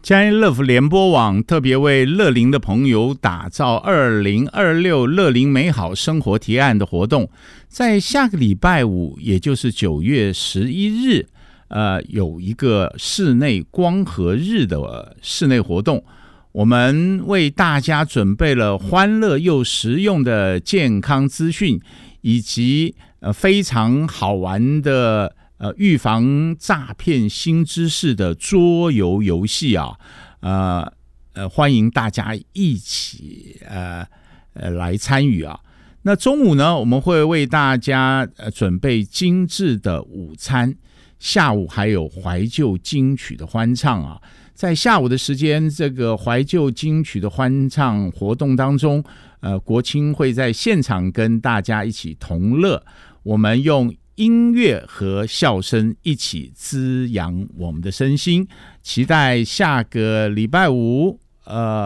佳音乐福联播网特别为乐龄的朋友打造2026乐龄美好生活提案的活动，在下个礼拜五，也就是9月11日，有一个室内光合日的室内活动。我们为大家准备了欢乐又实用的健康资讯，以及非常好玩的预防诈骗新知识的桌游游戏啊，欢迎大家一起来参与啊。那中午呢，我们会为大家准备精致的午餐，下午还有怀旧金曲的欢唱啊。在下午的时间，这个怀旧金曲的欢唱活动当中，国青会在现场跟大家一起同乐，我们用音乐和笑声一起滋养我们的身心，期待下个礼拜五